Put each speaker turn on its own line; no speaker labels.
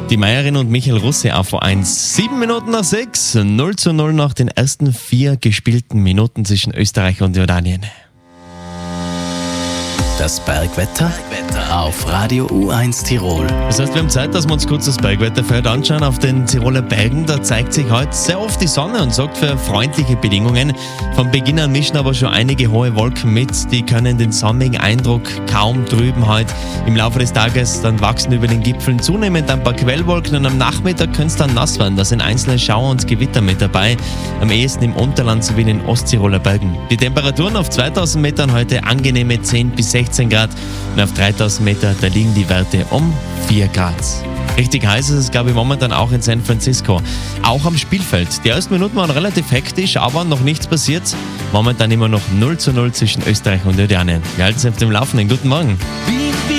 Die Meierin und Michael Russe auf A1. 7 Minuten nach 6, 0:0 nach den ersten 4 gespielten Minuten zwischen Österreich und Jordanien.
Das Bergwetter auf Radio U1 Tirol.
Das heißt, wir haben Zeit, dass wir uns kurz das Bergwetter für heute anschauen. Auf den Tiroler Bergen, da zeigt sich heute sehr oft die Sonne und sorgt für freundliche Bedingungen. Von Beginn an mischen aber schon einige hohe Wolken mit. Die können den sonnigen Eindruck kaum trüben heute. Im Laufe des Tages dann wachsen über den Gipfeln zunehmend ein paar Quellwolken und am Nachmittag können es dann nass werden. Da sind einzelne Schauer und Gewitter mit dabei. Am ehesten im Unterland sowie in den Osttiroler Bergen. Die Temperaturen auf 2000 Metern heute angenehme 10 bis 16 Grad. Und auf 3000 Meter, da liegen die Werte um 4 Grad. Richtig heiß ist es, glaube ich, momentan auch in San Francisco. Auch am Spielfeld. Die ersten Minuten waren relativ hektisch, aber noch nichts passiert. Momentan immer noch 0:0 zwischen Österreich und Jordanien. Wir halten es auf dem Laufenden. Guten Morgen.